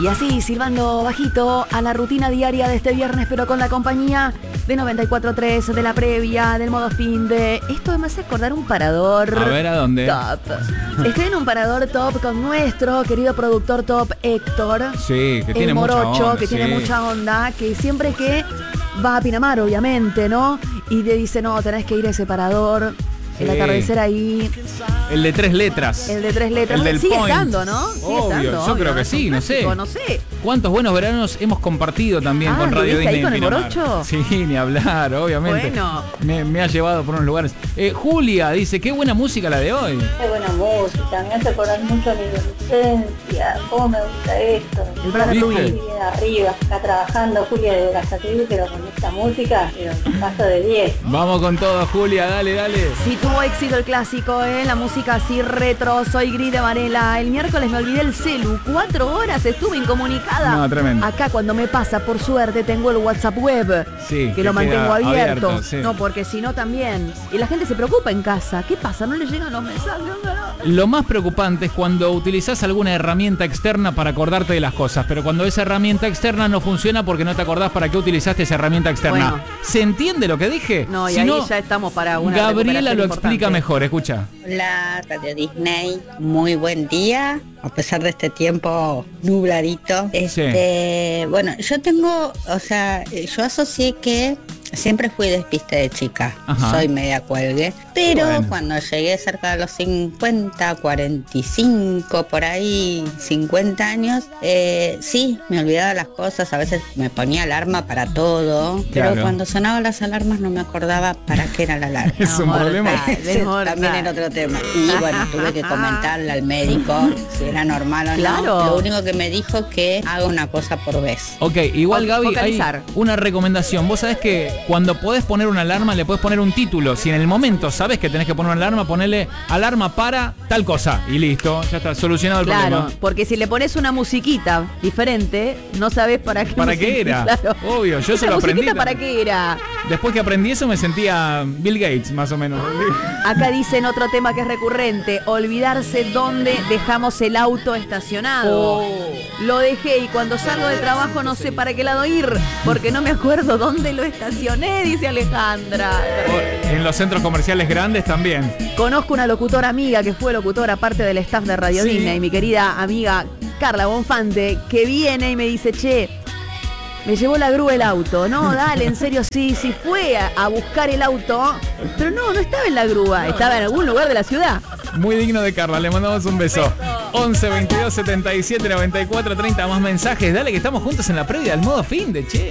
Y así, silbando bajito a la rutina diaria de este viernes, pero con la compañía de 94.3, de la previa, del modo fin de... Esto me hace acordar un parador... A ver, ¿a dónde? Top. Estoy en un parador top con nuestro querido productor top, Héctor. Sí, que tiene el mucha morocho, onda, que sí. tiene mucha onda, que siempre que va a Pinamar, obviamente, ¿no? Y le dice, no, tenés que ir a ese parador... El atardecer ahí. El de 3 letras. El de 3 letras. El del sigue point. estando, ¿no? Sigue Obvio, estando, yo creo que sí, no sé. No sé. ¿Cuántos buenos veranos hemos compartido también con Radio ¿viste Disney? ahí con el Pinamar? morocho? Sí, ni hablar, obviamente. Bueno. Me ha llevado por unos lugares. Julia dice, qué buena música la de hoy. Qué buena música, me hace acordar mucho a mi adolescencia. Cómo me gusta esto. El brazo ¿Viste? tuyo. Bien arriba, está trabajando Julia de Brazatil, pero con esta música, pero paso de 10. Vamos con todo, Julia, dale, dale. Sí tuvo éxito el clásico, la música así retro, Soy Gris de Varela. El miércoles me olvidé el celu, 4 horas estuve incomunicada. No, tremendo. Acá cuando me pasa, por suerte, tengo el WhatsApp web, Sí, que que lo mantengo queda abierto. abierto, sí. No, porque si no también. Y la gente se preocupa en casa. ¿Qué pasa? ¿No le llegan los mensajes? Lo más preocupante es cuando utilizás alguna herramienta externa para acordarte de las cosas, pero cuando esa herramienta externa no funciona porque no te acordás para qué utilizaste esa herramienta externa. Bueno. ¿Se entiende lo que dije? No, y Si ahí no, ya estamos para una Gabriela recuperación lo explica importante. mejor, escucha. Hola, Radio Disney, muy buen día, a pesar de este tiempo nubladito. Bueno, yo tengo, yo asocié que siempre fui despiste de chica. Ajá. Soy media cuelgue, pero Bueno. cuando llegué cerca de los 50, 45, por ahí, 50 años, sí, me olvidaba las cosas, a veces me ponía alarma para todo, Claro. pero cuando sonaban las alarmas no me acordaba para qué era la alarma. Es un mortal, problema. es mortal. También era otro tema. Y bueno, tuve que comentarle al médico si era normal o Claro. no. Lo único que me dijo que haga una cosa por vez. Ok, igual Gaby, hay Focalizar. una recomendación. Vos sabés que cuando podés poner una alarma, le podés poner un título. Si en el momento sabés que tenés que poner una alarma, ponele alarma para tal cosa. Y listo, ya está solucionado el Claro, problema. porque si le pones una musiquita diferente, no sabés para qué. ¿Para qué era? Claro. Obvio, yo se ¿Esa lo aprendí musiquita para también. qué era? Después que aprendí eso me sentía Bill Gates, más o menos. Acá dicen otro tema que es recurrente, olvidarse dónde dejamos el auto estacionado. Oh. Lo dejé y cuando salgo del trabajo no sé para qué lado ir, porque no me acuerdo dónde lo estacioné, dice Alejandra. En los centros comerciales grandes también. Conozco una locutora amiga que fue locutora parte del staff de Radio Sí. Disney, mi querida amiga Carla Bonfante, que viene y me dice, che, me llevó la grúa el auto. No, dale, en serio, sí, fue a buscar el auto, pero no estaba en la grúa, estaba en algún lugar de la ciudad. Muy digno de Carla, le mandamos un beso. 11 22 77 94 30, más mensajes. Dale que estamos juntos en la previa del modo fin de che.